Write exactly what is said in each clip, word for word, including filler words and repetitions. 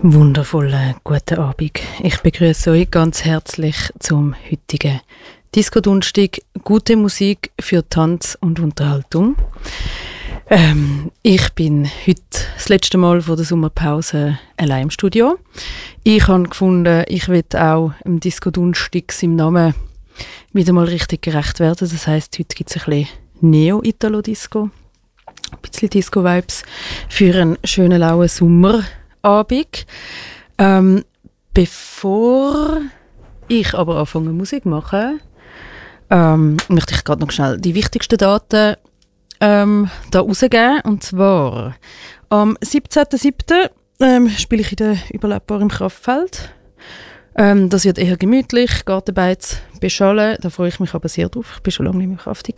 Wundervollen guten Abend. Ich begrüße euch ganz herzlich zum heutigen Disco-Donnerstag. Gute Musik für Tanz und Unterhaltung. Ähm, ich bin heute das letzte Mal vor der Sommerpause allein im Studio. Ich habe gefunden, ich will auch im Disco-Donnerstag seinem Namen wieder mal richtig gerecht werden. Das heisst, heute gibt es ein bisschen Neo-Italo-Disco, ein bisschen Disco-Vibes für einen schönen, lauen Sommerabend. Ähm, bevor ich aber anfange Musik zu machen, ähm, möchte ich gerade noch schnell die wichtigsten Daten ähm, da rausgeben. Und zwar am siebzehnten siebten Ähm, spiele ich in der Überlebbar im Kraftfeld. Ähm, das wird eher gemütlich, Gartenbeiz beschallen. Da freue ich mich aber sehr drauf. Ich war schon lange nicht mehr kraftig.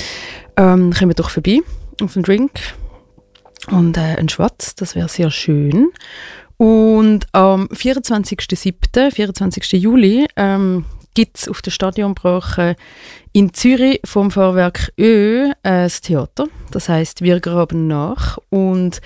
Ähm, kommen wir doch vorbei auf einen Drink und äh, einen Schwatz. Das wäre sehr schön. Und am vierundzwanzigsten siebten vierundzwanzigsten Juli, ähm, gibt es auf der Stadionbrache in Zürich vom Fahrwerk Ö äh, das Theater. Das heisst, wir graben nach. Und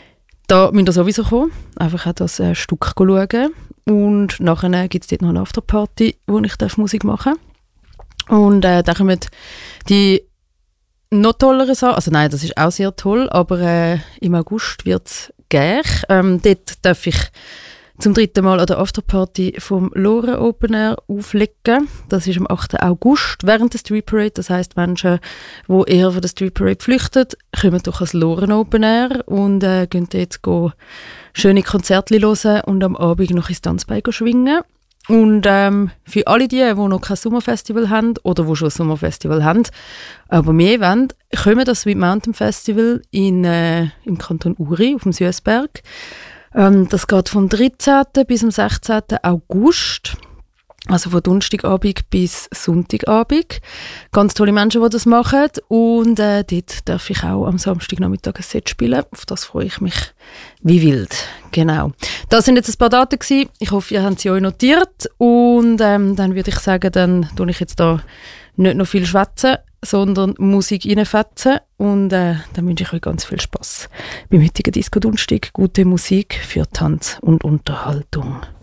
da müsst ihr sowieso kommen, einfach auch das äh, Stück schauen. Und nachher gibt es dort noch eine Afterparty, wo ich Musik machen darf. Und äh, da kommen die noch tolleren Sachen, also nein, das ist auch sehr toll, aber äh, im August wird es gäch. Ähm, dort darf ich zum dritten Mal an der Afterparty vom Lore Open Air auflegen. Das ist am achten August während der Street Parade. Das heisst, Menschen, die eher von der Street Parade flüchten, kommen durch das Lore Open Air und äh, gehen dort go schöne Konzerte hören und am Abend noch ins Tanzbein schwingen. Und ähm, für alle die, die noch kein Sommerfestival haben oder die schon ein Sommerfestival haben, aber mehr wollen, kommen das Sweet Mountain Festival in, äh, im Kanton Uri auf dem Süssberg. Ähm, das geht vom dreizehnten bis am sechzehnten August. Also von Donnerstagabend bis Sonntagabend. Ganz tolle Menschen, die das machen. Und äh, dort darf ich auch am Samstagnachmittag ein Set spielen. Auf das freue ich mich wie wild. Genau. Das sind jetzt ein paar Daten gewesen. Ich hoffe, ihr habt sie euch notiert. Und ähm, dann würde ich sagen, dann tue ich jetzt da nicht noch viel schwätzen, sondern Musik reinfetzen. Und äh, dann wünsche ich euch ganz viel Spass beim heutigen Disco-Donnerstag. Gute Musik für Tanz und Unterhaltung.